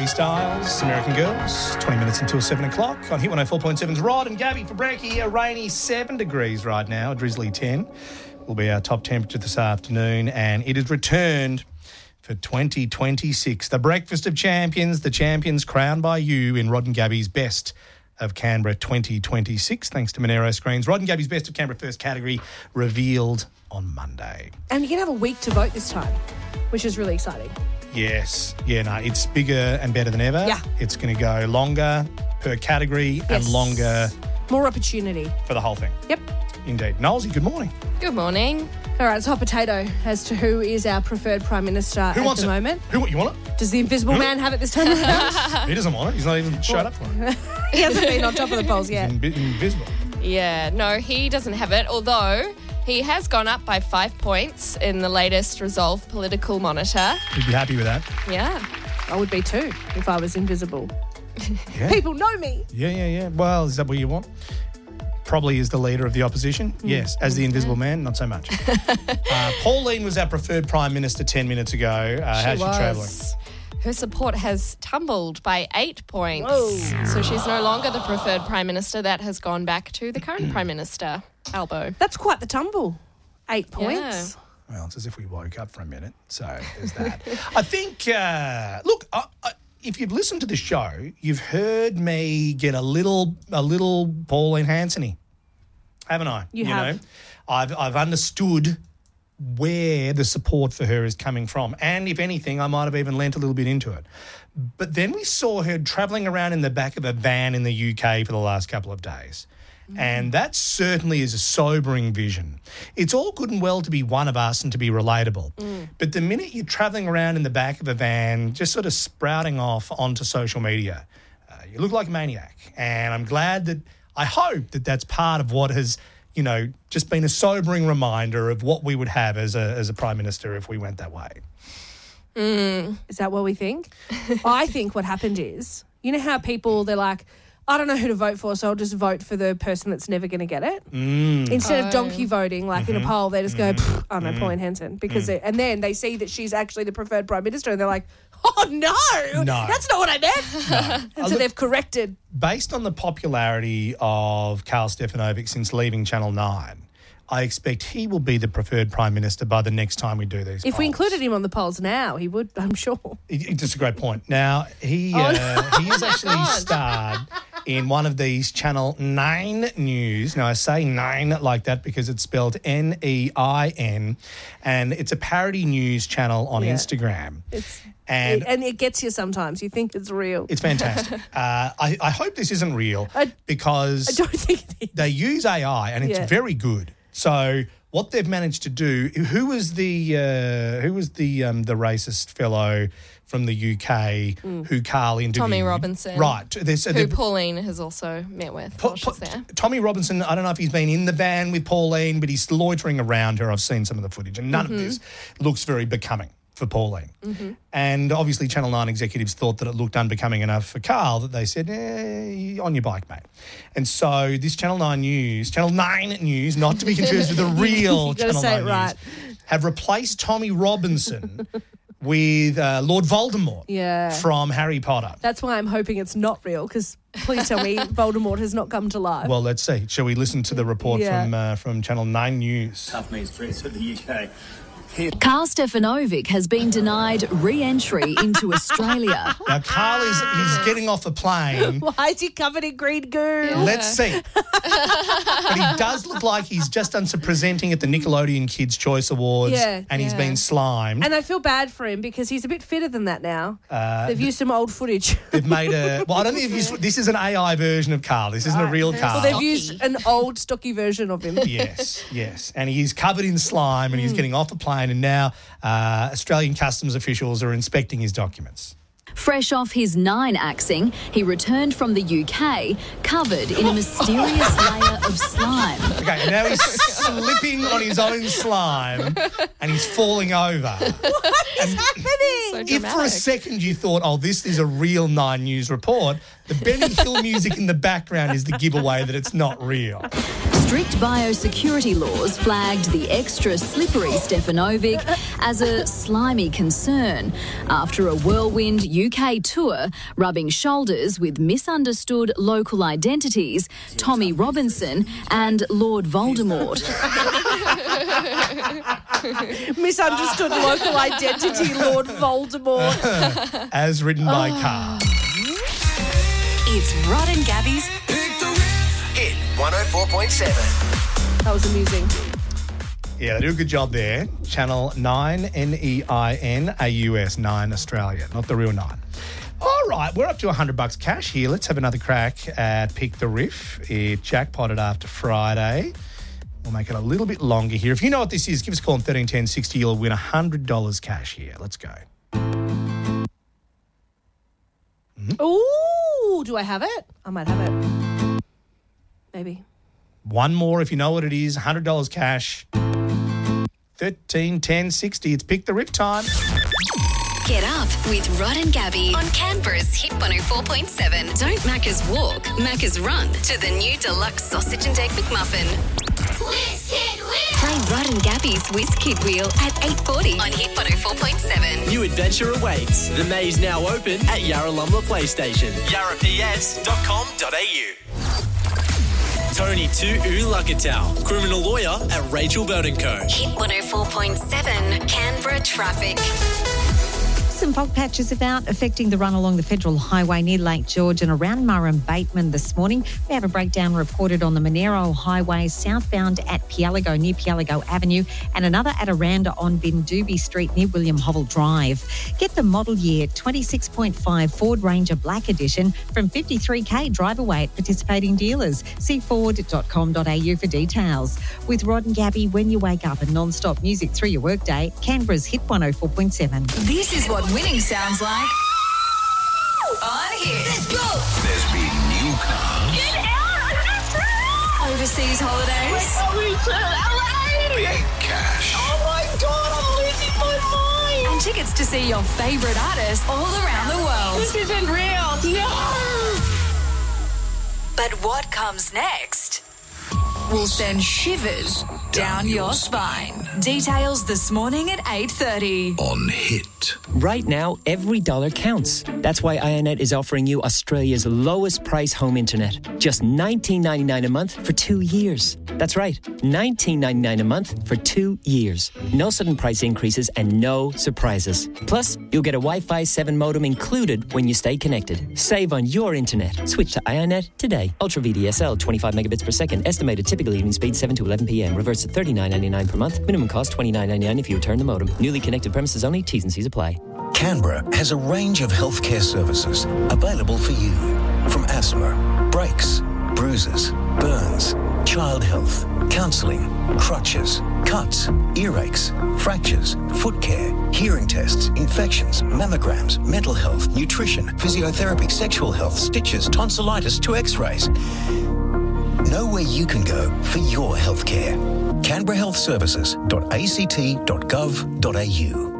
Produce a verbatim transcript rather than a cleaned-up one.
Styles, American Girls, twenty minutes until seven o'clock. On Hit one oh four point seven's Rod and Gabby for brekkie. A rainy seven degrees right now, a drizzly ten. Will be our top temperature this afternoon, and it is returned for twenty twenty-six. The Breakfast of Champions, the champions crowned by you in Rod and Gabby's Best of Canberra twenty twenty-six, thanks to Monero Screens. Rod and Gabby's Best of Canberra first category revealed on Monday. And you're going to have a week to vote this time, which is really exciting. Yes. Yeah, no, it's bigger and better than ever. Yeah. It's going to go longer per category Yes. and longer More opportunity. for the whole thing. Yep. Indeed. Knowlesy, good morning. Good morning. All right, it's hot potato as to who is our preferred Prime Minister Who at wants the it? moment. Who, you want it? Does the Invisible Who? Man have it this time around? He doesn't want it. He's not even showed up for it. He hasn't been on top of the polls He's yet. invi- invisible. Yeah, no, he doesn't have it, although he has gone up by five points in the latest Resolve Political Monitor. You'd be happy with that. Yeah. I would be too if I was invisible. Yeah. People know me. Yeah, yeah, yeah. Well, is that what you want? Probably as the leader of the opposition. Hmm. Yes. As the invisible man, not so much. uh, Pauline was our preferred Prime Minister ten minutes ago. Uh, how's she travelling? Her support has tumbled by eight points. Whoa. So she's no longer the preferred Prime Minister. That has gone back to the current Prime Minister, Albo. That's quite the tumble. Eight points. Well, it's as if we woke up for a minute, so there's that. I think, uh, look, I, I, if you've listened to the show, you've heard me get a little, a little Pauline Hanson-y, haven't I? You have. know, I've I've understood where the support for her is coming from, and if anything, I might have even lent a little bit into it. But then we saw her travelling around in the back of a van in the U K for the last couple of days. And that certainly is a sobering vision. It's all good and well to be one of us and to be relatable. Mm. But the minute you're travelling around in the back of a van, just sort of sprouting off onto social media, uh, you look like a maniac. And I'm glad that, I hope that that's part of what has, you know, just been a sobering reminder of what we would have as a, as a Prime Minister if we went that way. Mm. Is that what we think? I think what happened is, you know how people, they're like, I don't know who to vote for, so I'll just vote for the person that's never going to get it. Mm. Instead Oh. of donkey voting, like Mm-hmm. in a poll, they just go, "Pfft, I don't know, Pauline Hanson. Because Mm. they, and then they see that she's actually the preferred Prime Minister and they're like, oh, no, No. that's not what I meant. And so they've corrected. Based on the popularity of Karl Stefanovic since leaving Channel nine, I expect he will be the preferred Prime Minister by the next time we do these If we polls. included him on the polls now, he would, I'm sure. It- It's just a great point. Now, he Oh, uh, he has actually starred in one of these Channel nine news. Now, I say nine like that because it's spelled N E I N, and it's a parody news channel on Yeah. Instagram. It's And and it gets you sometimes. You think it's real. it's fantastic. uh, I, I hope this isn't real I- because I don't think it is. they use A I and it's Yeah. very good. So what they've managed to do, who was the uh, who was the um, the racist fellow from the U K who Carl interviewed? Tommy Robinson. Right. There's, so Who they've- Pauline has also met with Po- while po- she's there. Tommy Robinson, I don't know if he's been in the van with Pauline, but he's loitering around her. I've seen some of the footage, and none Mm-hmm. of this looks very becoming for Pauline. And obviously Channel nine executives thought that it looked unbecoming enough for Carl that they said, eh, on your bike, mate. And so this Channel nine News, Channel nine News, not to be confused with the real You gotta Channel say nine it News, right. have replaced Tommy Robinson with uh, Lord Voldemort Yeah. from Harry Potter. That's why I'm hoping it's not real, because please tell me Voldemort has not come to life. Well, let's see. Shall we listen to the report Yeah. from uh, from Channel nine News? Tough means threats with the U K. Karl Stefanovic has been denied re-entry into Australia. Now, Carl is he's getting off a plane. Why is he covered in green goo? Let's see. But he does look like he's just done some presenting at the Nickelodeon Kids' Choice Awards, Yeah, and he's yeah. been slimed. And I feel bad for him because he's a bit fitter than that now. Uh, They've used some old footage. They've made a... Well, I don't think they've used... This is an A I version of Carl. This isn't a real Very Carl. Well, they've Stocky. used an old, stocky version of him. Yes, yes. And he's covered in slime Hmm. and he's getting off a plane, and now uh, Australian customs officials are inspecting his documents. Fresh off his nine axing, he returned from the U K covered in a mysterious layer of slime. Okay, and now he's slipping on his own slime and he's falling over. What's happening? So If for a dramatic. second you thought, oh, this is a real Nine News report, the Benny Hill music in the background is the giveaway that it's not real. Strict biosecurity laws flagged the extra slippery Stefanovic as a slimy concern after a whirlwind U K tour rubbing shoulders with misunderstood local identities, Tommy Robinson and Lord Voldemort. Misunderstood local identity, Lord Voldemort. As written by Carl. It's Rod and Gabby's Hit one oh four point seven. That was amusing. Yeah, they do a good job there. Channel nine, N E I N A U S, nine Australia, not the real nine. All right, we're up to one hundred bucks cash here. Let's have another crack at Pick the Riff. It jackpotted after Friday. We'll make it a little bit longer here. If you know what this is, give us a call on thirteen ten sixty. You'll win one hundred dollars cash here. Let's go. Mm-hmm. Ooh, do I have it? I might have it. Maybe. One more if you know what it is. one hundred dollars cash. thirteen ten sixty. It's Pick the Riff time. Get Up with Rod and Gabby on Canberra's Hit one oh four point seven. Don't Macca's walk, Macca's run to the new deluxe sausage and egg McMuffin. Whiz Kid Wheel! Play Rod and Gabby's Whiz Kid Wheel at eight forty on Hit one oh four point seven. New adventure awaits. The maze now open at Yarralumla Playstation. yarra p s dot com dot a u. Tony to Ulakatau, criminal lawyer at Rachel Bird and Co. Hit one oh four point seven, Canberra traffic. Some fog patches about affecting the run along the Federal Highway near Lake George and around Murrum Bateman this morning. We have a breakdown reported on the Monero Highway southbound at Pielago near Pielago Avenue and another at Aranda on Bindubi Street near William Hovell Drive. Get the model year twenty-six point five Ford Ranger Black Edition from fifty-three K drive away at participating dealers. See ford dot com dot a u for details. With Rod and Gabby, when you wake up and non-stop music through your workday, Canberra's Hit one oh four point seven. This is what winning sounds like on Hit. Let's go! There's been new cars. Get out! I just ran! Overseas holidays. We're going to L A! Big cash. Oh my God, I'm losing my mind. And tickets to see your favourite artists all around the world. This isn't real. No! But what comes next will send shivers down your spine. Details this morning at eight thirty. On Hit. Right now, every dollar counts. That's why Ionet is offering you Australia's lowest price home internet. Just nineteen ninety-nine a month for two years. That's right, nineteen ninety-nine a month for two years. No sudden price increases and no surprises. Plus, you'll get a Wi-Fi seven modem included when you stay connected. Save on your internet. Switch to Ionet today. Ultra V D S L, twenty-five megabits per second. Estimated typical evening speed seven to eleven p.m. Reverse to thirty-nine ninety-nine per month. Minimum cost twenty-nine ninety-nine if you return the modem. Newly connected premises only. T's and C's apply. Canberra has a range of healthcare services available for you. From asthma, brakes, bruises, burns, child health, counselling, crutches, cuts, earaches, fractures, foot care, hearing tests, infections, mammograms, mental health, nutrition, physiotherapy, sexual health, stitches, tonsillitis to x-rays. Know where you can go for your healthcare. canberra health services dot a c t dot gov dot a u.